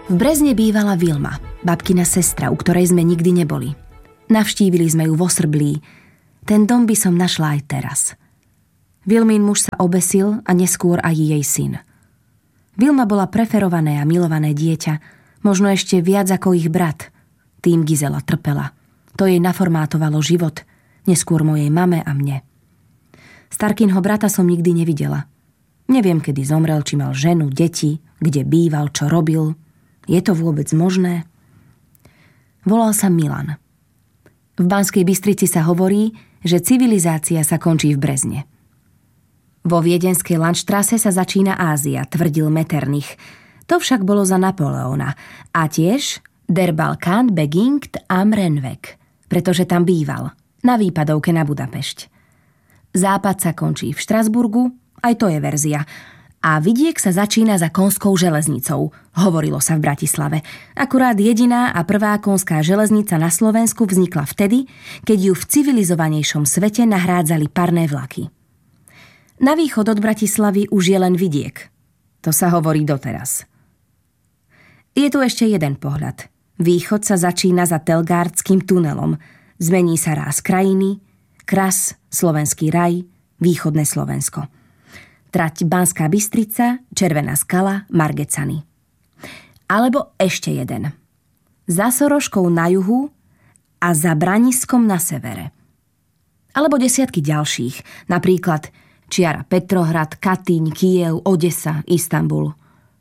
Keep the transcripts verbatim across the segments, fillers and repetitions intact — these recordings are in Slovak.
V Brezne bývala Vilma, babkina sestra, u ktorej sme nikdy neboli. Navštívili sme ju vo Srblí. Ten dom by som našla aj teraz. Vilmín muž sa obesil a neskôr aj jej syn. Vilma bola preferované a milované dieťa, možno ešte viac ako ich brat. Tým Gizela trpela. To jej naformátovalo život, neskôr mojej mame a mne. Starkinho brata som nikdy nevidela. Neviem, kedy zomrel, či mal ženu, deti, kde býval, čo robil. Je to vôbec možné? Volal sa Milan. V Banskej Bystrici sa hovorí, že civilizácia sa končí v Brezne. Vo viedenskej Landstrasse sa začína Ázia, tvrdil Metternich. To však bolo za Napoleona. A tiež der Balkán beginnt am Rennweg, pretože tam býval, na výpadovke na Budapešť. Západ sa končí v Štrasburgu, aj to je verzia. A vidiek sa začína za konskou železnicou, hovorilo sa v Bratislave. Akurát jediná a prvá konská železnica na Slovensku vznikla vtedy, keď ju v civilizovanejšom svete nahrádzali parné vlaky. Na východ od Bratislavy už je len vidiek. To sa hovorí doteraz. Je tu ešte jeden pohľad. Východ sa začína za Telgárskym tunelom. Zmení sa ráz krajiny, Kras, slovenský raj, východné Slovensko. Trať Banská Bystrica, Červená Skala, Margecany. Alebo ešte jeden. Za Soroškou na juhu a za Braniskom na severe. Alebo desiatky ďalších, napríklad čiara Petrohrad, Katyň, Kyjev, Odesa, Istanbul.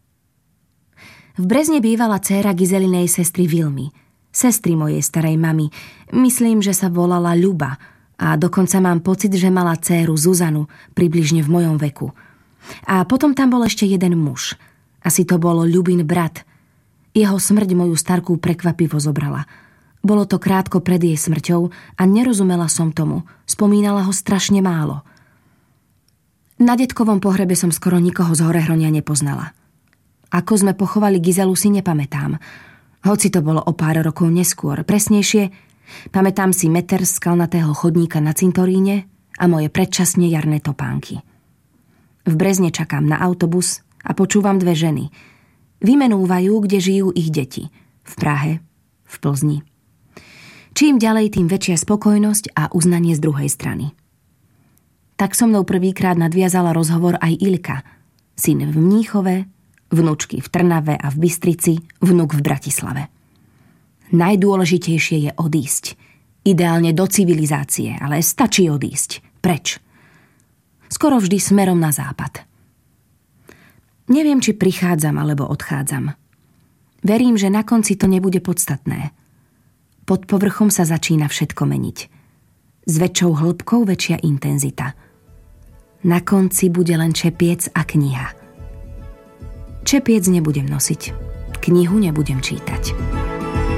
V Brezne bývala dcéra Gizelinej sestry Vilmy, sestry mojej starej mamy. Myslím, že sa volala Ľuba a dokonca mám pocit, že mala dcéru Zuzanu, približne v mojom veku. A potom tam bol ešte jeden muž. Asi to bol Ľubin brat. Jeho smrť moju starku prekvapivo zobrala. Bolo to krátko pred jej smrťou a nerozumela som tomu. Spomínala ho strašne málo. Na detkovom pohrebe som skoro nikoho z Horehronia nepoznala. Ako sme pochovali Gizelu, si nepamätám. Hoci to bolo o pár rokov neskôr. Presnejšie, pamätám si meter skalnatého chodníka na cintoríne a moje predčasne jarné topánky. V Brezne čakám na autobus a počúvam dve ženy. Vymenúvajú, kde žijú ich deti. V Prahe, v Plzni. Čím ďalej, tým väčšia spokojnosť a uznanie z druhej strany. Tak so mnou prvýkrát nadviazala rozhovor aj Ilka. Syn v Mníchove, vnúčky v Trnave a v Bystrici, vnuk v Bratislave. Najdôležitejšie je odísť. Ideálne do civilizácie, ale stačí odísť. Preč? Skoro vždy smerom na západ. Neviem, či prichádzam alebo odchádzam. Verím, že na konci to nebude podstatné. Pod povrchom sa začína všetko meniť. S väčšou hĺbkou väčšia intenzita. Na konci bude len čepiec a kniha. Čepiec nebudem nosiť. Knihu nebudem čítať.